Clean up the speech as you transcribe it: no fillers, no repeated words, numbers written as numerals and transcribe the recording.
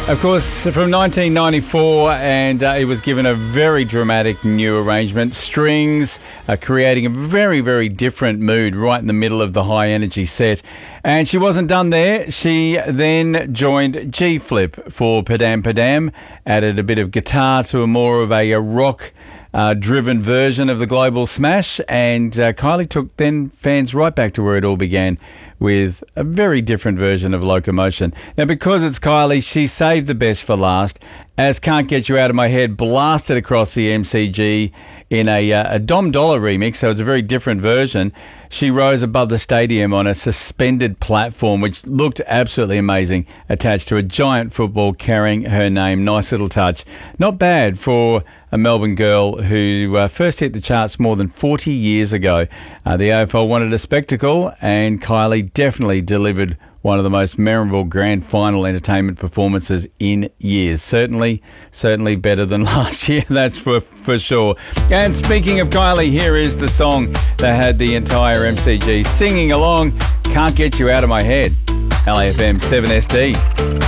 Of course, from 1994, and it was given a very dramatic new arrangement. Strings creating a very, very different mood right in the middle of the high-energy set. And she wasn't done there. She then joined G-Flip for Padam Padam, added a bit of guitar to a more of a rock driven version of the Global Smash, and Kylie took then fans right back to where it all began with a very different version of Locomotion. Now, because it's Kylie, she saved the best for last, as Can't Get You Out of My Head blasted across the MCG in a Dom Dollar remix, so it's a very different version. She rose above the stadium on a suspended platform, which looked absolutely amazing, attached to a giant football carrying her name. Nice little touch. Not bad for a Melbourne girl who first hit the charts more than 40 years ago. The AFL wanted a spectacle, and Kylie definitely delivered one of the most memorable grand final entertainment performances in years. Certainly better than last year, that's for sure. And speaking of Kylie, here is the song that had the entire MCG singing along, Can't Get You Out of My Head. LAFM 7SD.